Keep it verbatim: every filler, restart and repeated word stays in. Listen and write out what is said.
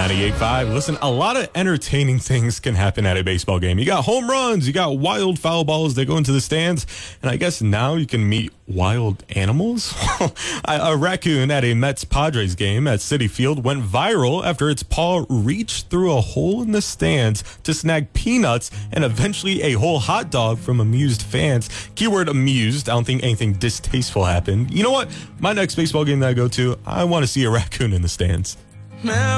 ninety-eight point five. Listen, a lot of entertaining things can happen at a baseball game. You got home runs, you got wild foul balls that go into the stands, and I guess now you can meet wild animals? A raccoon at a Mets-Padres game at Citi Field went viral after its paw reached through a hole in the stands to snag peanuts and eventually a whole hot dog from amused fans. Keyword amused. I don't think anything distasteful happened. You know what? My next baseball game that I go to, I want to see a raccoon in the stands.